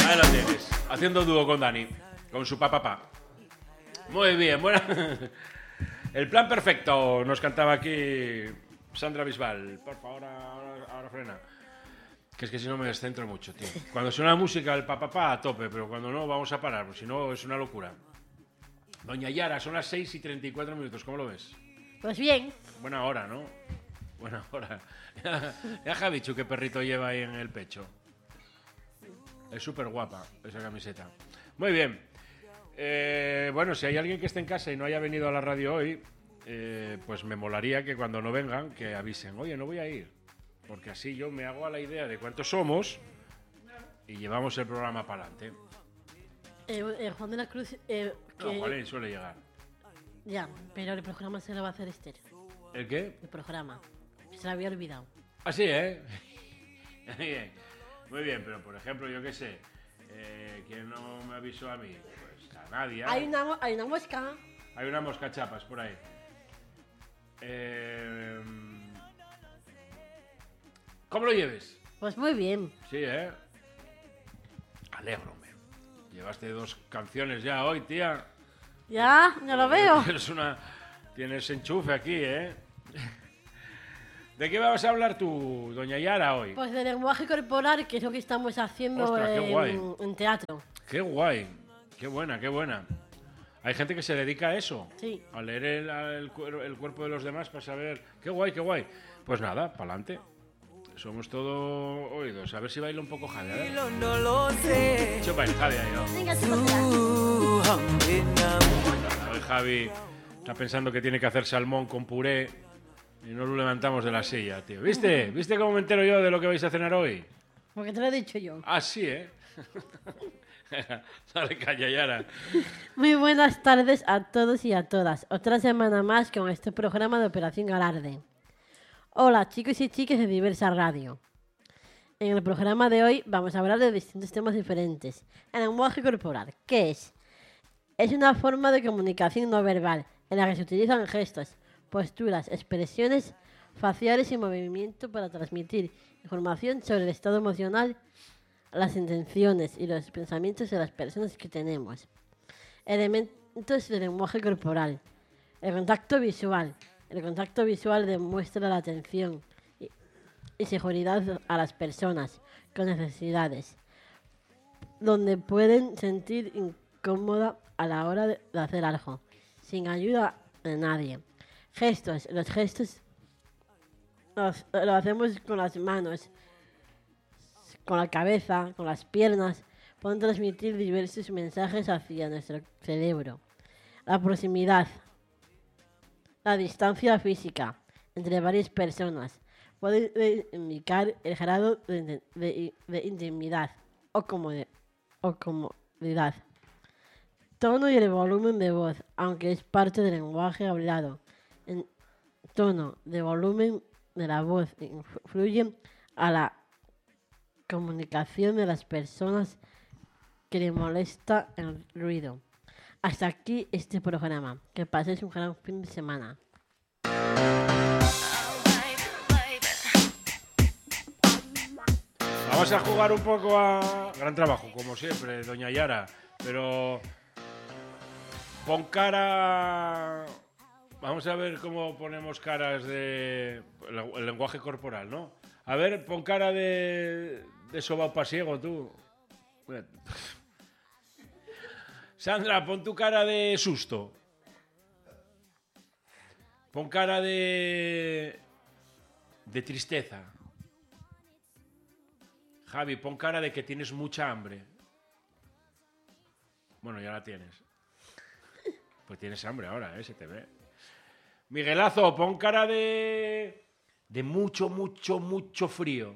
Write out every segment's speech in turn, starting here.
Ahí lo tienes, haciendo dúo con Dani, con su papá. Muy bien, bueno. El plan perfecto, nos cantaba aquí Sandra Bisbal. Por favor, ahora frena. Que es que si no me descentro mucho, tío. Cuando suena la música, el papá a tope, pero cuando no, vamos a parar, porque si no es una locura. Doña Yara, son las 6:34, ¿cómo lo ves? Pues bien. Buena hora, ¿no? Buena hora. Ya Javichu, qué perrito lleva ahí en el pecho. Es súper guapa esa camiseta. Muy bien. Bueno, si hay alguien que esté en casa y no haya venido a la radio hoy, pues me molaría que cuando no vengan, que avisen. Oye, no voy a ir. Porque así yo me hago a la idea de cuántos somos y llevamos el programa para adelante. Juan de la Cruz... No, Juanín suele llegar. Ya, pero el programa se lo va a hacer Esther. ¿El qué? El programa. Se lo había olvidado. Ah, sí, ¿eh? Bien. Muy bien, pero por ejemplo, yo qué sé, ¿quién no me avisó a mí? Pues a nadie. Hay una mosca. Hay una mosca chapas por ahí. ¿Cómo lo lleves? Pues muy bien. Sí, ¿eh? Alégrome. Llevaste 2 canciones ya hoy, tía. Ya lo veo. Tienes enchufe aquí, ¿eh? ¿De qué vas a hablar tú, doña Yara, hoy? Pues de lenguaje corporal, que es lo que estamos haciendo. Ostras, qué guay. En teatro. Qué guay. Qué buena, qué buena. Hay gente que se dedica a eso. Sí. A leer el cuerpo de los demás para saber... Qué guay, qué guay. Pues nada, pa'lante. Somos todo oídos. A ver si baila un poco Javi, ¿eh? No lo sé. Chupa el Javi ahí, ¿no? Venga, Hoy Javi está pensando que tiene que hacer salmón con puré y no lo levantamos de la silla, tío. ¿Viste? ¿Viste cómo me entero yo de lo que vais a cenar hoy? Porque te lo he dicho yo. Ah, sí, ¿eh? Dale, calla, Yara. Muy buenas tardes a todos y a todas. Otra semana más con este programa de Operación Alarde. Hola, chicos y chicas de Diversa Radio. En el programa de hoy vamos a hablar de distintos temas diferentes. El lenguaje corporal, ¿qué es? Es una forma de comunicación no verbal en la que se utilizan gestos, posturas, expresiones faciales y movimiento para transmitir información sobre el estado emocional, las intenciones y los pensamientos de las personas que tenemos. Elementos del lenguaje corporal. El contacto visual. El contacto visual demuestra la atención y seguridad a las personas con necesidades, donde pueden sentir incómoda a la hora de hacer algo, sin ayuda de nadie. Gestos. Los gestos lo hacemos con las manos, con la cabeza, con las piernas. Pueden transmitir diversos mensajes hacia nuestro cerebro. La proximidad. La distancia física entre varias personas puede indicar el grado de intimidad o comodidad. Tono y el volumen de voz, aunque es parte del lenguaje hablado. El tono de volumen de la voz influye a la comunicación de las personas que le molesta el ruido. Hasta aquí este programa. Que paséis un gran fin de semana. Vamos a jugar un poco a... Gran trabajo, como siempre, doña Yara. Pero... Pon cara... Vamos a ver cómo ponemos caras de... El lenguaje corporal, ¿no? A ver, pon cara de sobao pasiego, tú. Sandra, pon tu cara de susto. Pon cara de tristeza. Javi, pon cara de que tienes mucha hambre. Bueno, ya la tienes. Pues tienes hambre ahora, se te ve. Miguelazo, pon cara de mucho, mucho, mucho frío.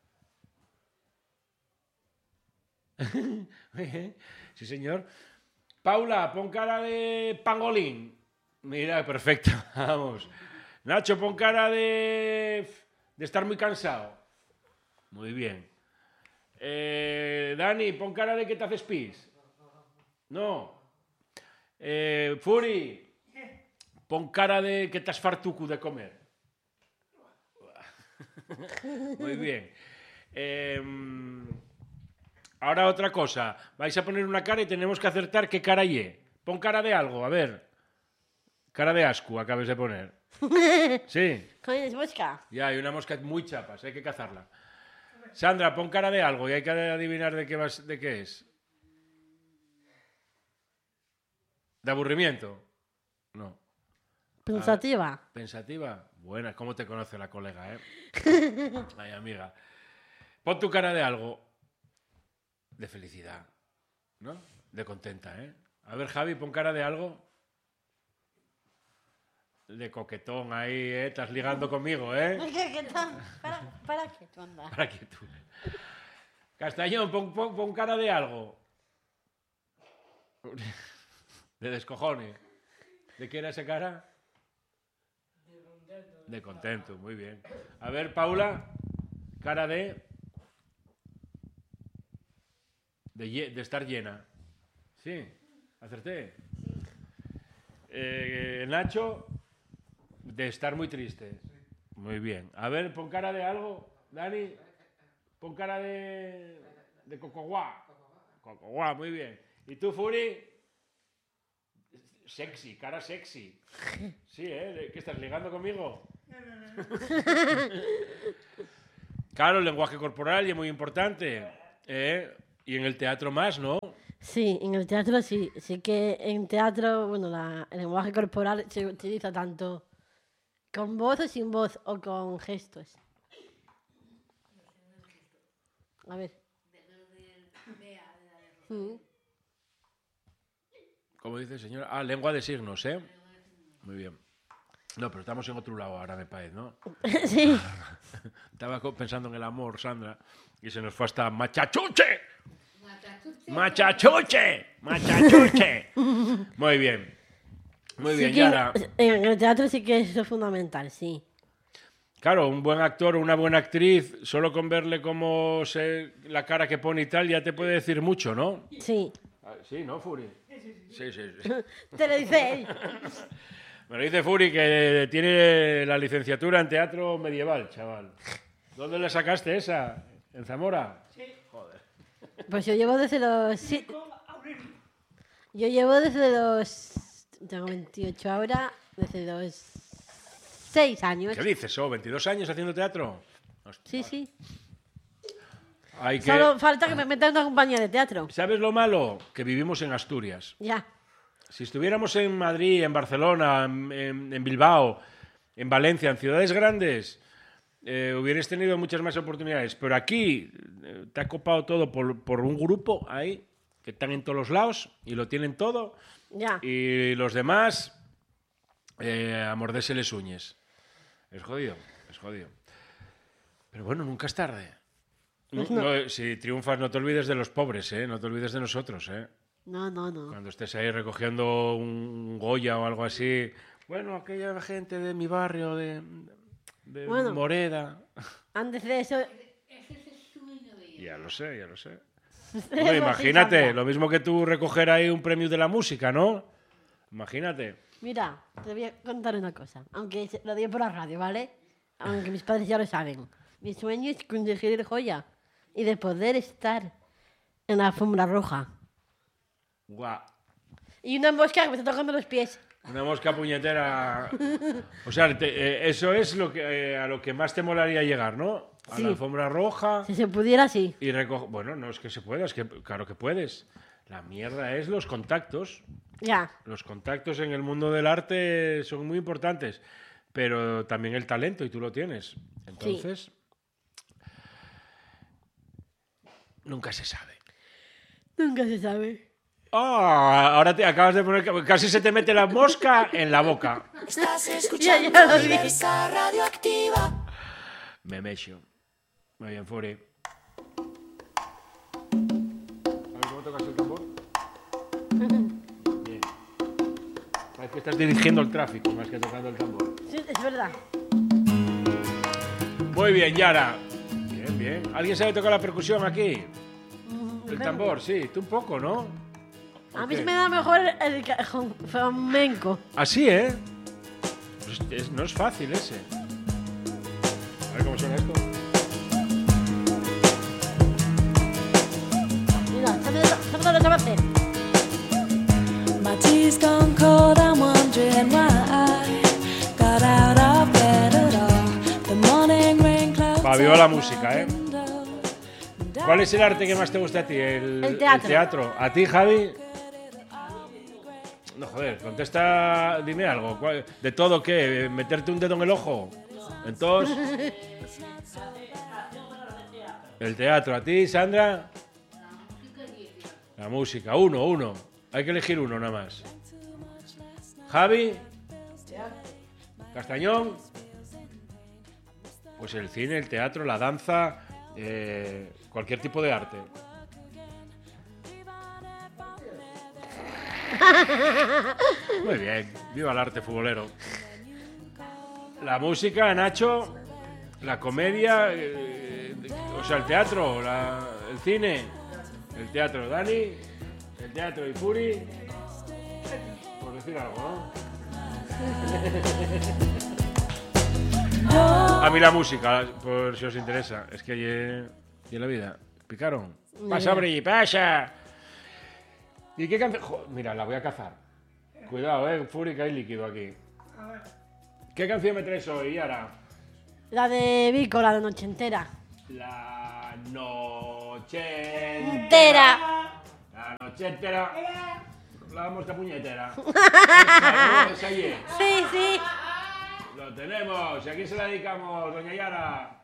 Sí, señor. Paula, pon cara de pangolín. Mira, perfecto. Vamos. Nacho, pon cara de estar muy cansado. Muy bien. Dani, pon cara de que te haces pis. No. Furi, pon cara de que te has fartucu de comer. Muy bien. Ahora otra cosa. Vais a poner una cara y tenemos que acertar qué cara ye. Pon cara de algo, a ver. Cara de asco acabas de poner. Sí. ¿Coño, mosca? Ya, hay una mosca muy chapas, hay que cazarla. Sandra, pon cara de algo y hay que adivinar de qué es. ¿De aburrimiento? No. Pensativa. ¿Pensativa? Buena, ¿cómo te conoce la colega, Ay, amiga. Pon tu cara de algo. De felicidad, ¿no? De contenta, A ver, Javi, pon cara de algo. De coquetón ahí, Estás ligando conmigo, ¿Qué tal? ¿Para qué tú andas? Para que tú. Castañón, pon cara de algo. De descojone. ¿De qué era esa cara? De contento, muy bien. A ver, Paula, cara de estar llena. Sí, acerté. Nacho, de estar muy triste. Muy bien. A ver, pon cara de algo, Dani. Pon cara de cocoguá. Cocoguá, muy bien. ¿Y tú, Furi? Sexy, cara sexy. Sí, ¿Qué estás ligando conmigo? No. Claro, el lenguaje corporal y es muy importante. Y en el teatro más, ¿no? Sí, en el teatro sí. Sí que en teatro, bueno, el lenguaje corporal se utiliza tanto con voz o sin voz o con gestos. A ver. ¿Cómo dice, señora? Ah, lengua de signos, Muy bien. No, pero estamos en otro lado ahora, me parece, ¿no? Sí. Estaba pensando en el amor, Sandra, y se nos fue hasta machachuche. Machachuche. Machachuche. Muy bien. Muy bien, Yara. En el teatro sí que eso es fundamental, sí. Claro, un buen actor o una buena actriz, solo con verle cómo la cara que pone y tal, ya te puede decir mucho, ¿no? Sí. Sí, ¿no, Furi? Sí. Te lo dice él. Me lo dice Furi, que tiene la licenciatura en teatro medieval, chaval. ¿Dónde le sacaste esa? ¿En Zamora? Sí. Joder. Pues yo llevo desde los... Sí. Yo llevo desde los... Tengo 28 ahora, desde los 6 años. ¿Qué dices, 22 años haciendo teatro? Hostia. Sí. Solo falta que me metan en una compañía de teatro. ¿Sabes lo malo? Que vivimos en Asturias. Ya. Si estuviéramos en Madrid, en Barcelona, en Bilbao, en Valencia, en ciudades grandes, hubierais tenido muchas más oportunidades. Pero aquí te ha copado todo por un grupo ahí, que están en todos los lados y lo tienen todo. Ya. Y los demás, a morderse les uñes. Es jodido. Pero bueno, nunca es tarde. Si triunfas, no te olvides de los pobres, no te olvides de nosotros, No. Cuando estés ahí recogiendo un Goya o algo así. Bueno, aquella gente de mi barrio, de Moreda. Antes de eso... Ya lo sé. Bueno, imagínate, lo mismo que tú recoger ahí un premio de la música, ¿no? Imagínate. Mira, te voy a contar una cosa. Aunque lo digo por la radio, ¿vale? Aunque mis padres ya lo saben. Mi sueño es conseguir el Goya y de poder estar en la alfombra roja. Guau. Y una mosca que me está tocando los pies. Una mosca puñetera. O sea, eso es a lo que más te molaría llegar, ¿no? A Sí. la alfombra roja. Si se pudiera, sí. Y bueno, no es que se pueda, es que claro que puedes. La mierda es los contactos. Ya. Los contactos en el mundo del arte son muy importantes, pero también el talento, y tú lo tienes. Entonces, nunca se sabe. Nunca se sabe. Ahora te acabas de poner... Casi se te mete la mosca en la boca. Estás escuchando Ya lo vi. Diversa Radioactiva. Me mecho. Muy bien, Furi. A ver, ¿cómo tocas el tambor? Bien. Parece que estás dirigiendo el tráfico más que tocando el tambor. Sí, es verdad. Muy bien, Yara. Bien. ¿Alguien sabe tocar la percusión aquí? El tambor, sí. Tú un poco, ¿no? A mí se me da mejor el flamenco. Así, Pues no es fácil ese. A ver cómo suena esto. No lo sabe hacer. My tea's gone cold, I'm wondering why I got out of bed at all. The morning rain clouds Va, viva la música, ¿eh? ¿Cuál es el arte que más te gusta a ti? El teatro. El teatro. ¿A ti, Javi? No, joder, contesta, dime algo. ¿De todo qué? ¿Meterte un dedo en el ojo? Entonces... El teatro. ¿A ti, Sandra? La música. Uno. Hay que elegir uno nada más. Javi. Castañón. Pues el cine, el teatro, la danza, cualquier tipo de arte. Muy bien, viva el arte futbolero. La música, Nacho, la comedia, o sea, el teatro, el cine, el teatro, Dani, el teatro y Furi, por decir algo, ¿no? A mí la música, por si os interesa, es que y en la vida, picaron. Pasa, Bri, pasa. ¿Y qué canción? Mira, la voy a cazar. Cuidado, Furi, que hay líquido aquí. ¿Qué canción me traes hoy, Yara? La de Vico, la de Noche Entera. La noche Entera. La noche entera. La mosca puñetera. Esa allí. Sí. Lo tenemos. ¿Y a quién se la dedicamos, doña Yara?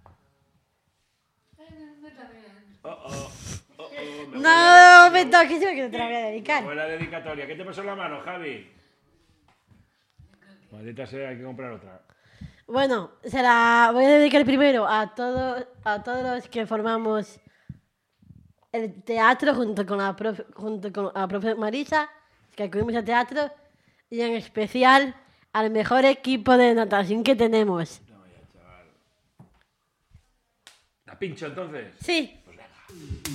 No me toques, yo que te la voy a dedicar. Buena dedicatoria. ¿Qué te pasó en la mano, Javi? Maldita sea, hay que comprar otra. Bueno, se la voy a dedicar primero a todos los que formamos el teatro junto con la profe Marisa, que acudimos al teatro, y en especial al mejor equipo de natación que tenemos. No, ya, chaval. ¿La pincho entonces? Sí.